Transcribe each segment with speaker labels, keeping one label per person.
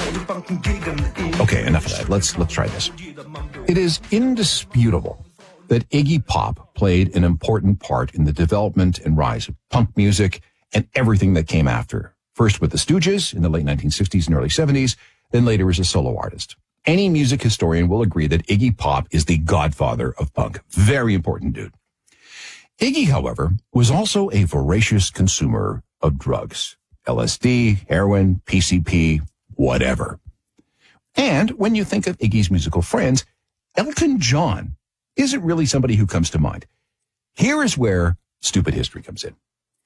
Speaker 1: Okay, enough of that. Let's try this. It is indisputable that Iggy Pop played an important part in the development and rise of punk music and everything that came after. First with the Stooges in the late 1960s and early 70s, then later as a solo artist. Any music historian will agree that Iggy Pop is the godfather of punk. Very important dude. Iggy, however, was also a voracious consumer of drugs. LSD, heroin, PCP, whatever. And when you think of Iggy's musical friends, Elton John isn't really somebody who comes to mind. Here is where stupid history comes in.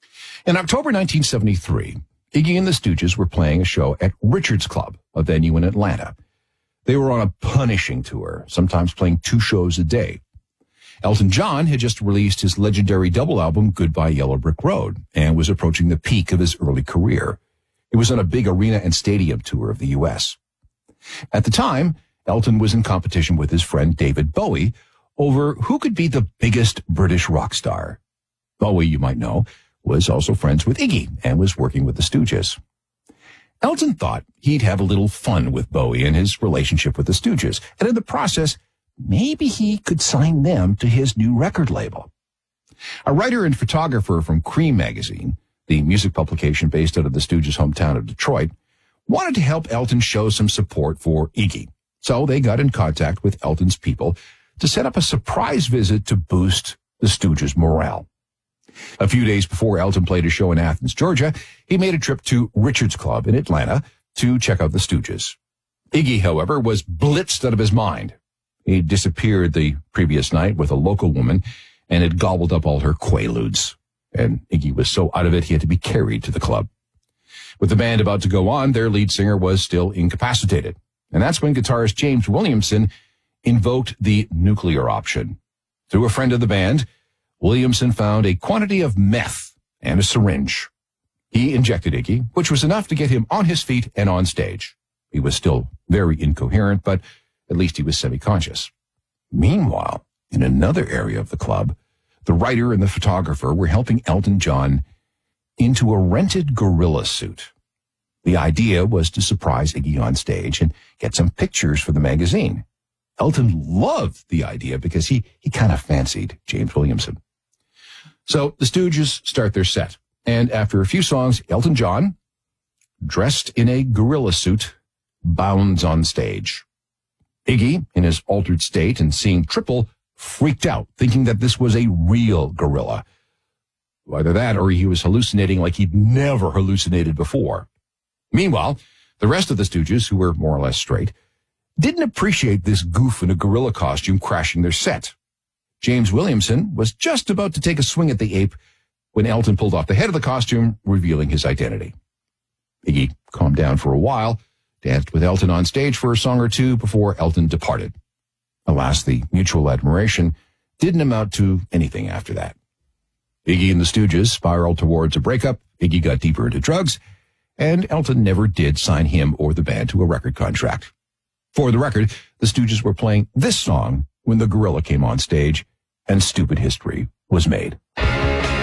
Speaker 1: In October 1973, Iggy and the Stooges were playing a show at Richards Club, a venue in Atlanta. They were on a punishing tour, sometimes playing 2 shows a day. Elton John had just released his legendary double album, Goodbye Yellow Brick Road, and was approaching the peak of his early career. It was on a big arena and stadium tour of the U.S. At the time, Elton was in competition with his friend David Bowie over who could be the biggest British rock star. Bowie, you might know, was also friends with Iggy and was working with the Stooges. Elton thought he'd have a little fun with Bowie and his relationship with the Stooges, and in the process, maybe he could sign them to his new record label. A writer and photographer from Cream magazine, the music publication based out of the Stooges' hometown of Detroit, wanted to help Elton show some support for Iggy. So they got in contact with Elton's people to set up a surprise visit to boost the Stooges' morale. A few days before Elton played a show in Athens, Georgia, he made a trip to Richards Club in Atlanta to check out the Stooges. Iggy, however, was blitzed out of his mind. He disappeared the previous night with a local woman and had gobbled up all her Quaaludes. And Iggy was so out of it, he had to be carried to the club. With the band about to go on, their lead singer was still incapacitated. And that's when guitarist James Williamson invoked the nuclear option. Through a friend of the band, Williamson found a quantity of meth and a syringe. He injected Iggy, which was enough to get him on his feet and on stage. He was still very incoherent, but at least he was semi-conscious. Meanwhile, in another area of the club, the writer and the photographer were helping Elton John into a rented gorilla suit. The idea was to surprise Iggy on stage and get some pictures for the magazine. Elton loved the idea because he kind of fancied James Williamson. So the Stooges start their set, and after a few songs, Elton John, dressed in a gorilla suit, bounds on stage. Iggy, in his altered state and seeing triple, freaked out, thinking that this was a real gorilla. Either that or he was hallucinating like he'd never hallucinated before. Meanwhile, the rest of the Stooges, who were more or less straight, didn't appreciate this goof in a gorilla costume crashing their set. James Williamson was just about to take a swing at the ape when Elton pulled off the head of the costume, revealing his identity. Iggy calmed down for a while, danced with Elton on stage for a song or two before Elton departed. Alas, the mutual admiration didn't amount to anything after that. Iggy and the Stooges spiraled towards a breakup, Iggy got deeper into drugs, and Elton never did sign him or the band to a record contract. For the record, the Stooges were playing this song when the gorilla came on stage, and stupid history was made.